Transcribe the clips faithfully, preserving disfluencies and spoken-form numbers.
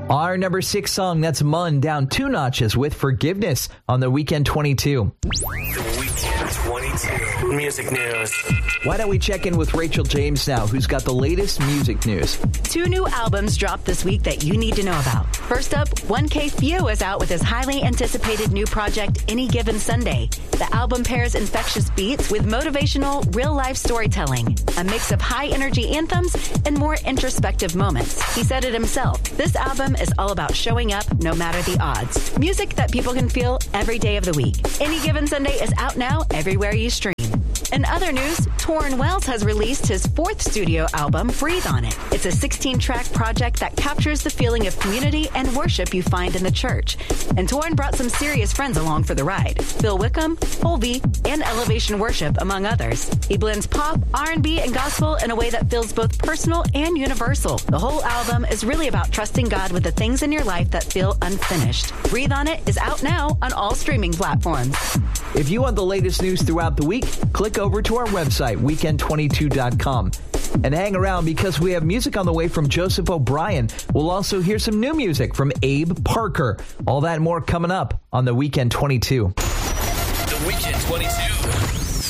Our number six song, that's Mun, down two notches with Forgiveness on the Weekend twenty-two. The Weekend twenty-two Music News. Why don't we check in with Rachel James now, who's got the latest music news. Two new albums dropped this week that you need to know about. First up, one K Phew is out with his highly anticipated new project, Any Given Sunday. The album pairs infectious beats with motivational, real-life storytelling, a mix of high-energy anthems and more introspective moments. He said it himself. This album is all about showing up no matter the odds. Music that people can feel every day of the week. Any Given Sunday is out now everywhere you stream. In other news, Torrin Wells has released his fourth studio album, Breathe On It. It's a sixteen-track project that captures the feeling of community and worship you find in the church. And Torrin brought some serious friends along for the ride. Phil Wickham, Holby, and Elevation Worship, among others. He blends pop, R and B, and gospel in a way that feels both personal and universal. The whole album is really about trusting God with the things in your life that feel unfinished. Breathe On It is out now on all streaming platforms. If you want the latest news throughout the week, click over to our website, weekend twenty-two dot com. And hang around because we have music on the way from Joseph O'Brien. We'll also hear some new music from Abe Parker. All that and more coming up on the Weekend twenty-two. The Weekend twenty-two.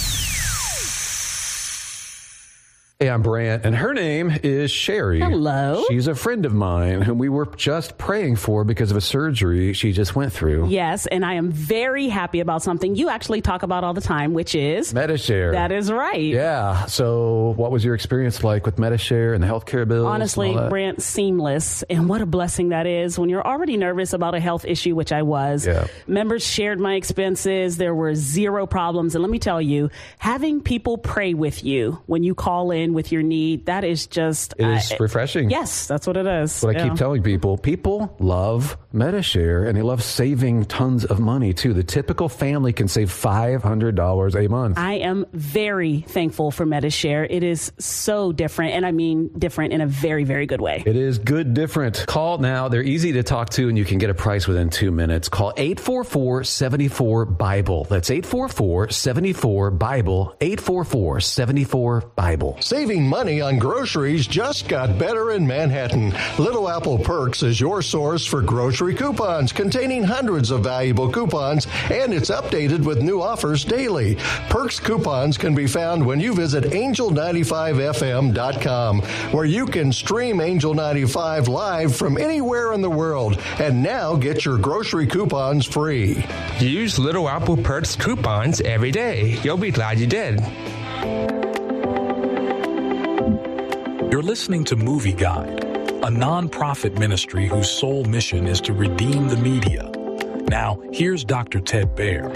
Hey, I'm Brant, and her name is Sherry. Hello. She's a friend of mine whom we were just praying for because of a surgery she just went through. Yes, and I am very happy about something you actually talk about all the time, which is... Medi-Share. That is right. Yeah. So what was your experience like with Medi-Share and the healthcare bills? Honestly, Brant, seamless. And what a blessing that is when you're already nervous about a health issue, which I was. Yeah. Members shared my expenses. There were zero problems. And let me tell you, having people pray with you when you call in with your need, that is just... It is uh, refreshing. Yes, that's what it is. That's what yeah. I keep telling people. People love Medi-Share, and they love saving tons of money, too. The typical family can save five hundred dollars a month. I am very thankful for Medi-Share. It is so different, and I mean different in a very, very good way. It is good different. Call now. They're easy to talk to, and you can get a price within two minutes. Call eight four four, seven four, Bible. That's eight four four, seven four, Bible. eight four four, seven four, Bible. Saving money on groceries just got better in Manhattan. Little Apple Perks is your source for grocery coupons containing hundreds of valuable coupons, and it's updated with new offers daily. Perks coupons can be found when you visit angel ninety-five f m dot com, where you can stream Angel ninety-five live from anywhere in the world, and now get your grocery coupons free. Use Little Apple Perks coupons every day. You'll be glad you did. You're listening to Movie Guide, a non-profit ministry whose sole mission is to redeem the media. Now, here's Doctor Ted Baer.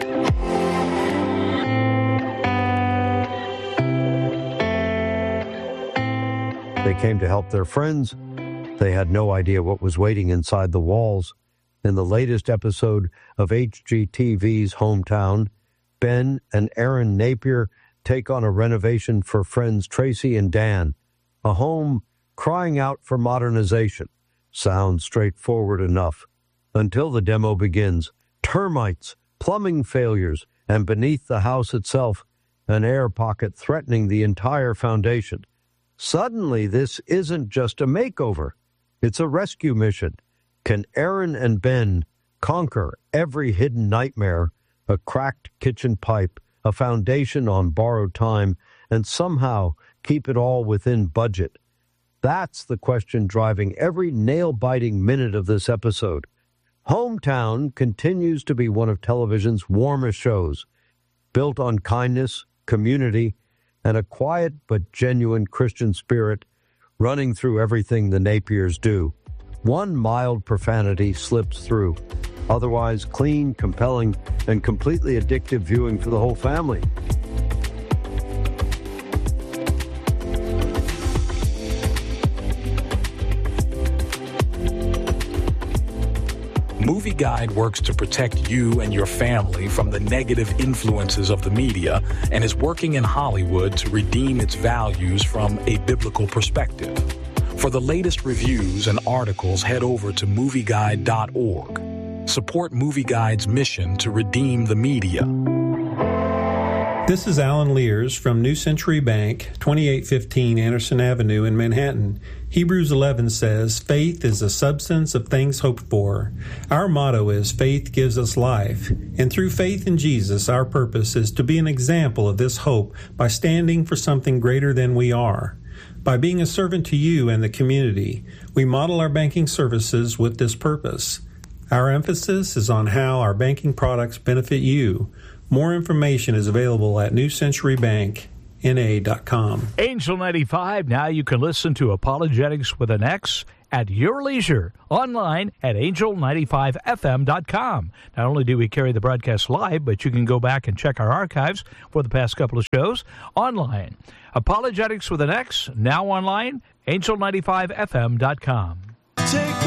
They came to help their friends. They had no idea what was waiting inside the walls. In the latest episode of H G T V's Hometown, Ben and Erin Napier take on a renovation for friends Tracy and Dan. A home crying out for modernization. Sounds straightforward enough. Until the demo begins. Termites, plumbing failures, and beneath the house itself, an air pocket threatening the entire foundation. Suddenly, this isn't just a makeover. It's a rescue mission. Can Erin and Ben conquer every hidden nightmare, a cracked kitchen pipe, a foundation on borrowed time, and somehow keep it all within budget? That's the question driving every nail-biting minute of this episode. Hometown continues to be one of television's warmest shows, built on kindness, community, and a quiet but genuine Christian spirit running through everything the Napiers do. One mild profanity slips through. Otherwise, clean, compelling, and completely addictive viewing for the whole family. Movie Guide works to protect you and your family from the negative influences of the media and is working in Hollywood to redeem its values from a biblical perspective. For the latest reviews and articles, head over to movie guide dot org. Support Movie Guide's mission to redeem the media. This is Alan Lears from New Century Bank, twenty-eight fifteen Anderson Avenue in Manhattan. Hebrews eleven says, faith is the substance of things hoped for. Our motto is, faith gives us life. And through faith in Jesus, our purpose is to be an example of this hope by standing for something greater than we are. By being a servant to you and the community, we model our banking services with this purpose. Our emphasis is on how our banking products benefit you. More information is available at new century bank N A dot com. Angel ninety-five, now you can listen to Apologetics with an X at your leisure, online at angel ninety-five f m dot com. Not only do we carry the broadcast live, but you can go back and check our archives for the past couple of shows online. Apologetics with an X, now online, angel ninety-five f m dot com.